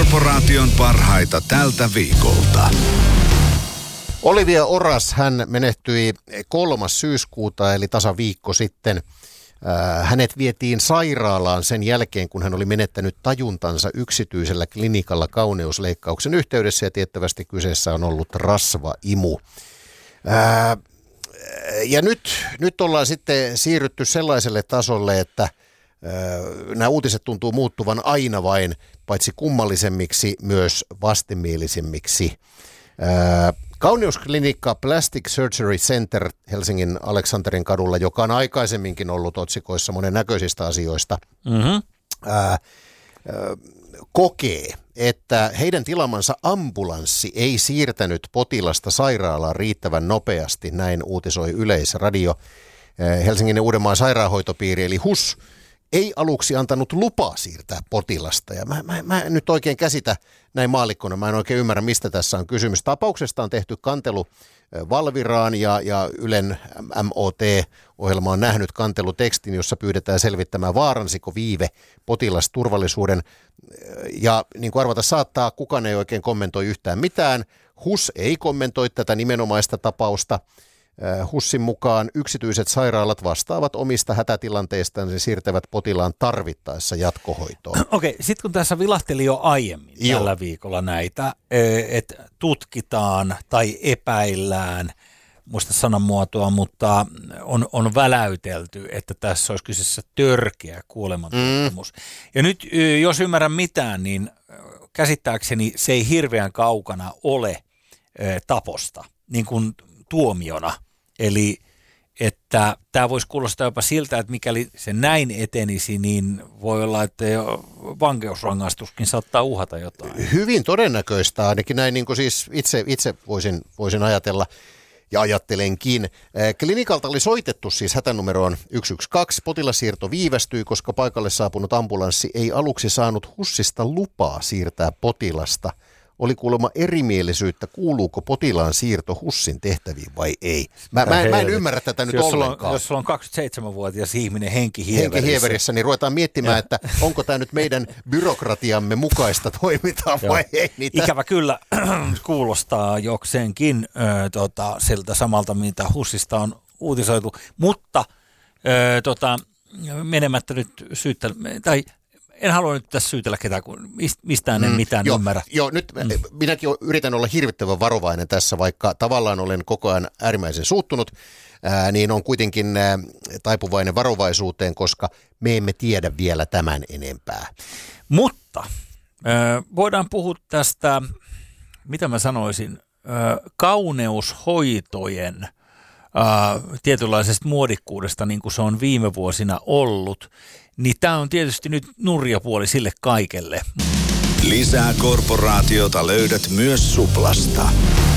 Korporaation parhaita tältä viikolta. Olivia Oras, hän menehtyi 3. syyskuuta eli tasaviikko sitten. Hänet vietiin sairaalaan sen jälkeen, kun hän oli menettänyt tajuntansa yksityisellä klinikalla kauneusleikkauksen yhteydessä ja tiettävästi kyseessä on ollut rasvaimu. Ja nyt ollaan sitten siirrytty sellaiselle tasolle, että nämä uutiset tuntuu muuttuvan aina vain paitsi kummallisemmiksi myös vastenmielisemmiksi. Kauneusklinikka Plastic Surgery Center Helsingin Aleksanterin kadulla, joka on aikaisemminkin ollut otsikoissa monen näköisistä asioista, kokee, että heidän tilamansa ambulanssi ei siirtänyt potilasta sairaalaan riittävän nopeasti, näin uutisoi Yleisradio. Helsingin ja Uudenmaan sairaanhoitopiiri eli HUS ei aluksi antanut lupaa siirtää potilasta. Ja mä en nyt oikein käsitä näin maallikkona, mä en oikein ymmärrä, mistä tässä on kysymys. Tapauksesta on tehty kantelu Valviraan ja Ylen MOT-ohjelma on nähnyt kantelutekstin, jossa pyydetään selvittämään vaaransiko viive potilasturvallisuuden. Ja niin kuin arvata saattaa, kukaan ei oikein kommentoi yhtään mitään. HUS ei kommentoi tätä nimenomaista tapausta. HUSin mukaan yksityiset sairaalat vastaavat omista hätätilanteistaan ja siirtävät potilaan tarvittaessa jatkohoitoon. Okei, sitten kun tässä vilahteli jo aiemmin tällä viikolla näitä, että tutkitaan tai epäillään, muista sanamuotoa, mutta on väläytelty, että tässä olisi kyseessä törkeä kuolemantutkimus. Ja nyt, jos ymmärrän mitään, niin käsittääkseni se ei hirveän kaukana ole taposta, niin kuin tuomiona. Eli että tämä voisi kuulostaa jopa siltä, että mikäli se näin etenisi, niin voi olla, että jo vankeusrangaistuskin saattaa uhata jotain. Hyvin todennäköistä, ainakin näin niin kuin siis itse voisin ajatella ja ajattelenkin. Klinikalta oli soitettu siis hätänumeroon 112. Potilassiirto viivästyi, koska paikalle saapunut ambulanssi ei aluksi saanut HUSista lupaa siirtää potilasta. Oli kuulemma erimielisyyttä, kuuluuko potilaan siirto HUSin tehtäviin vai ei. Mä en ymmärrä tätä nyt ollenkaan. Jos sulla on 27-vuotias ihminen henkihieverissä, niin ruvetaan miettimään, että onko tämä nyt meidän byrokratiamme mukaista toimintaa vai ei. Niitä. Ikävä kyllä kuulostaa jokseenkin siltä samalta, mitä HUSista on uutisoitu, mutta menemättä nyt tai en halua nyt tässä syytellä ketään, kun mistään en mitään ymmärrä. Joo, nyt minäkin yritän olla hirvittävän varovainen tässä, vaikka tavallaan olen koko ajan äärimmäisen suuttunut, niin on kuitenkin taipuvainen varovaisuuteen, koska me emme tiedä vielä tämän enempää. Mutta voidaan puhua tästä, mitä mä sanoisin, kauneushoitojen tietynlaisesta muodikkuudesta, niin kuin se on viime vuosina ollut, niin tämä on tietysti nyt nurjapuoli sille kaikelle. Lisää Korporaatiota löydät myös Suplasta.